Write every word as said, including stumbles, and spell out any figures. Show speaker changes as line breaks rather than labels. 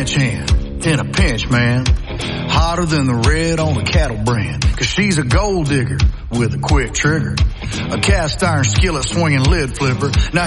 ranch hand in a pinch, man. Hotter than the red on the cattle brand. Cause she's a gold digger with a quick trigger. A cast iron skillet swinging lid flipper. Now